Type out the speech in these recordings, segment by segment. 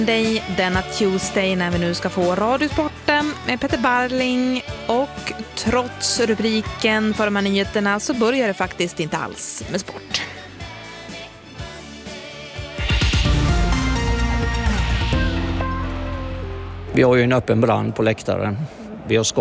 Dig denna Tuesday när vi nu ska få Radiosporten med Petter Barling, och trots rubriken för de här nyheterna så börjar det faktiskt inte alls med sport. Vi har ju en öppen brand på läktaren. Vi har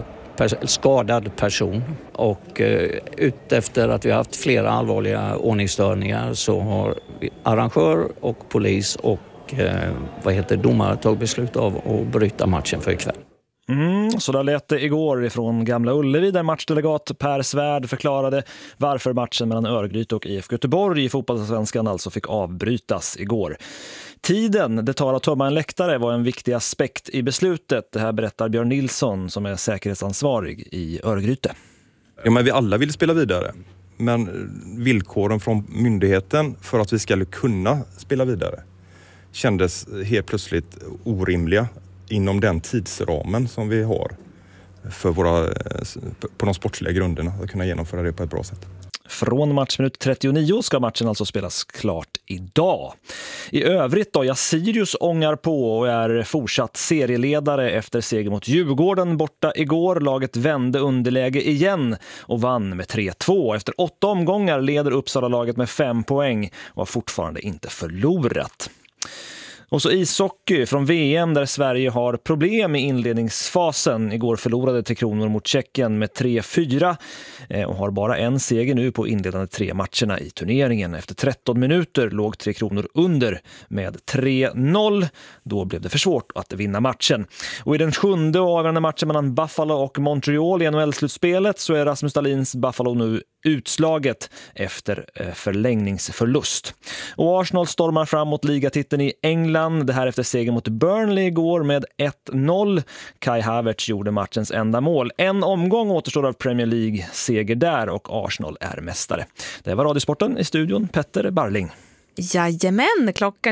skadad person, och utefter att vi har haft flera allvarliga ordningsstörningar så har arrangör och polis och domare tagit beslut av att bryta matchen för ikväll. Så där lät det igår ifrån Gamla Ullevi där matchdelegat Per Svärd förklarade varför matchen mellan Örgryte och IFK Göteborg i fotbollssvenskan alltså fick avbrytas igår. Tiden det tar att tömma en läktare var en viktig aspekt i beslutet. Det här berättar Björn Nilsson som är säkerhetsansvarig i Örgryte. Ja, men vi alla vill spela vidare. Men villkoren från myndigheten för att vi ska kunna spela vidare kändes helt plötsligt orimliga inom den tidsramen som vi har för på de sportsliga grunderna att kunna genomföra det på ett bra sätt. Från matchminut 39 ska matchen alltså spelas klart idag. I övrigt då, Sirius ångar på och är fortsatt serieledare efter seger mot Djurgården borta igår. Laget vände underläge igen och vann med 3-2. Efter 8 omgångar leder Uppsala-laget med 5 poäng och har fortfarande inte förlorat. Och så ishockey från VM där Sverige har problem i inledningsfasen. Igår förlorade Tre Kronor mot Tjeckien med 3-4 och har bara en seger nu på inledande 3 matcherna i turneringen. Efter 13 minuter låg Tre Kronor under med 3-0. Då blev det för svårt att vinna matchen. Och i den 7:e och avgörande matchen mellan Buffalo och Montreal i NHL-slutspelet så är Rasmus Dahlins Buffalo nu utslaget efter förlängningsförlust. Och Arsenal stormar fram mot ligatiteln i England. Det här efter seger mot Burnley igår med 1-0. Kai Havertz gjorde matchens enda mål. En omgång återstår av Premier League-seger där och Arsenal är mästare. Det var Radiosporten i studion, Petter Barling. Jajamän, klockan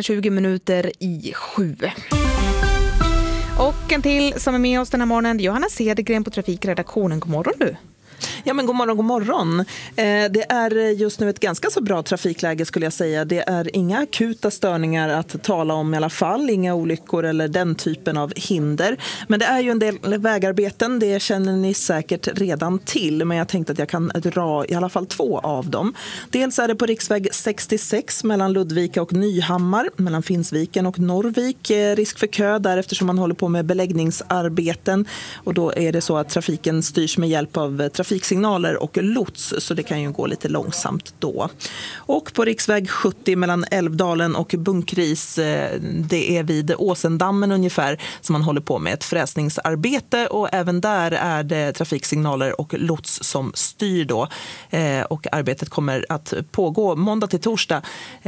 7:20. Och en till som är med oss den här morgonen, Johanna Cedergren på Trafikredaktionen. God morgon du. Ja, men god morgon. Det är just nu ett ganska så bra trafikläge skulle jag säga. Det är inga akuta störningar att tala om i alla fall. Inga olyckor eller den typen av hinder. Men det är ju en del vägarbeten, det känner ni säkert redan till. Men jag tänkte att jag kan dra i alla fall 2 av dem. Dels är det på riksväg 66 mellan Ludvika och Nyhammar. Mellan Finnsviken och Norrvik. Risk för kö där eftersom man håller på med beläggningsarbeten. Och då är det så att trafiken styrs med hjälp av trafiksignaler och lots, så det kan ju gå lite långsamt då. Och på riksväg 70 mellan Älvdalen och Bunkris, det är vid Åsendammen ungefär som man håller på med ett fräsningsarbete, och även där är det trafiksignaler och lots som styr då. Och arbetet kommer att pågå måndag till torsdag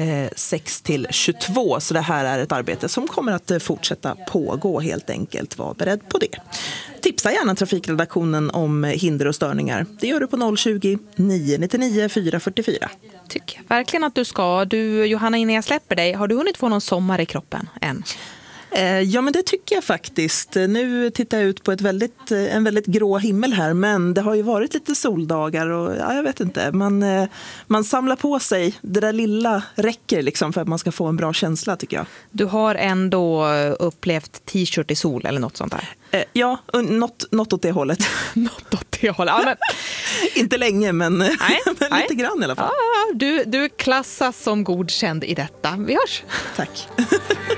6-22, så det här är ett arbete som kommer att fortsätta pågå helt enkelt. Var beredd på det. Tipsa gärna trafikredaktionen om hinder och störningar. Det gör du på 020-999 444. Tycker jag verkligen att du ska. Du, Johanna, innan jag släpper dig, har du hunnit få någon sommar i kroppen än? Ja, men det tycker jag faktiskt. Nu tittar jag ut på en väldigt grå himmel här, men det har ju varit lite soldagar och ja, jag vet inte. Man samlar på sig, det där lilla räcker liksom för att man ska få en bra känsla tycker jag. Du har ändå upplevt t-shirt i sol eller något sånt där? Ja, något åt det hållet. Något åt det hållet, ja, men... Inte länge, men lite grann i alla fall. Ja, du klassas som godkänd i detta. Vi hörs. Tack.